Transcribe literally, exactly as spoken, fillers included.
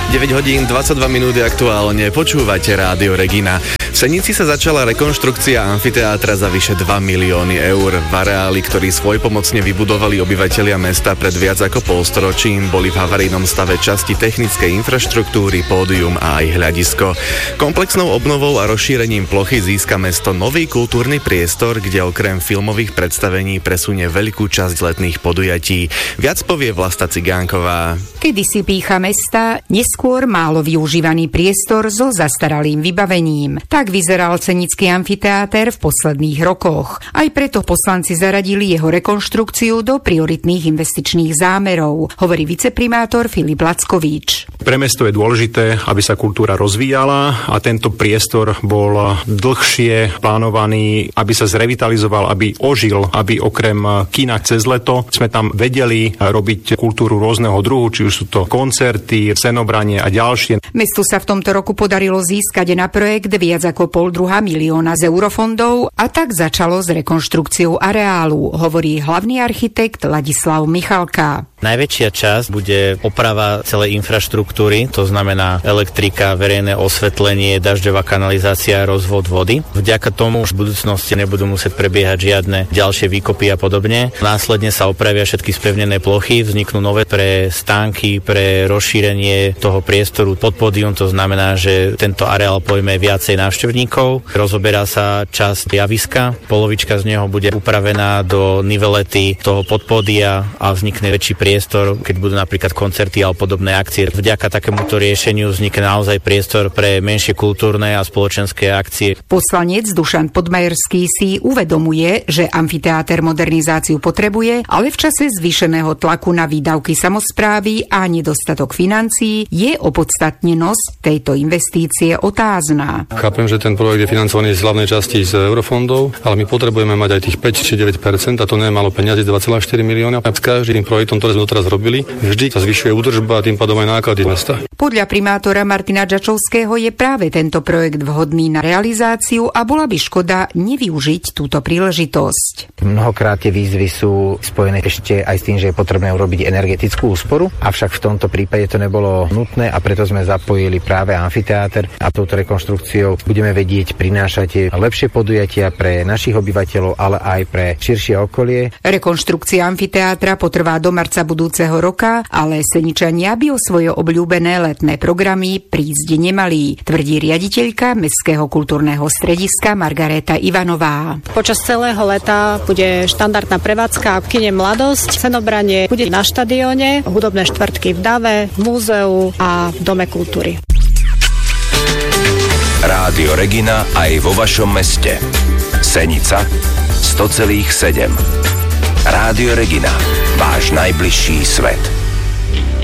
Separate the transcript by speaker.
Speaker 1: deväť hodín dvadsaťdva minút aktuálne. Počúvate Rádio Regina. V Senici sa začala rekonštrukcia amfiteátra za vyše dva milióny eur. V areáli, ktorý svojpomocne vybudovali obyvatelia mesta pred viac ako polstoročím, boli v havarijnom stave časti technickej infraštruktúry, pódium a aj hľadisko. Komplexnou obnovou a rozšírením plochy získa mesto nový kultúrny priestor, kde okrem filmových predstavení presunie veľkú časť letných podujatí. Viac povie Vlasta Cigánková.
Speaker 2: Kedysi pýcha mesta, neskôr málo využívaný priestor so zastaralým vybavením. Tak vyzeral Senický amfiteáter v posledných rokoch. Aj preto poslanci zaradili jeho rekonštrukciu do prioritných investičných zámerov, hovorí viceprimátor Filip Lackovič.
Speaker 3: Pre mesto je dôležité, aby sa kultúra rozvíjala a tento priestor bol dlhšie plánovaný, aby sa zrevitalizoval, aby ožil, aby okrem kina cez leto sme tam vedeli robiť kultúru rôzneho druhu, či už sú to koncerty, scenobranie a ďalšie.
Speaker 2: Mestu sa v tomto roku podarilo získať na projekt viac ako pol druhá milióna z eurofondov a tak začalo s rekonštrukciou areálu, hovorí hlavný architekt Ladislav Michalka.
Speaker 4: Najväčšia časť bude oprava celej infraštruktúry, to znamená elektrika, verejné osvetlenie, dažďová kanalizácia, rozvod vody. Vďaka tomu už v budúcnosti nebudú musieť prebiehať žiadne ďalšie výkopy a podobne. Následne sa opravia všetky spevnené plochy, vzniknú nové pre stánky, pre rozšírenie toho priestoru pod pódium, to znamená, že tento areál pojme viacej návštevníkov. Rozoberá sa časť javiska, polovička z neho bude upravená do nivelety toho podpódia a vznikne väčší priestor priestor, keď budú napríklad koncerty alebo podobné akcie. Vďaka takémuto riešeniu vznikne naozaj priestor pre menšie kultúrne a spoločenské akcie.
Speaker 2: Poslanec Dušan Podmajerský si uvedomuje, že amfiteáter modernizáciu potrebuje, ale v čase zvýšeného tlaku na výdavky samosprávy a nedostatok financií je opodstatnenosť tejto investície otázna.
Speaker 5: Chápem, že ten projekt je financovaný z hlavnej časti z eurofondov, ale my potrebujeme mať aj tých päť či deväť percent a to nie je málo peniazy, dva celé štyri milióna. A s každým projektom, ktoré sme doteraz robili, vždy sa zvyšuje údržba a tým pádom aj náklady mesta.
Speaker 2: Podľa primátora Martina Džačovského je práve tento projekt vhodný na realizáciu a bola by škoda nevyužiť túto príležitosť.
Speaker 6: Mnohokrát tie výzvy sú spojené ešte aj s tým, že je potrebné urobiť energetickú úsporu, avšak v tomto prípade to nebolo nutné a preto sme zapojili práve amfiteáter a touto rekonštrukciou budeme vedieť prinášať lepšie podujatia pre našich obyvateľov, ale aj pre širšie okolie.
Speaker 2: Rekonštrukcia amfiteátra potrvá do marca budúceho roka, ale Seničania by o svoje obľúbené letné programy prísť nemali, tvrdí riaditeľka Mestského kultúrneho strediska Margareta Ivanová.
Speaker 7: Počas celého leta bude štandardná prevádzka v kine Mladosť, scenobranie bude na štadióne, hudobné štvrtky v Dave, v múzeu a v Dome kultúry.
Speaker 8: Rádio Regina aj vo vašom meste. Senica sto celá sedem. Rádio Regina, váš najbližší svet.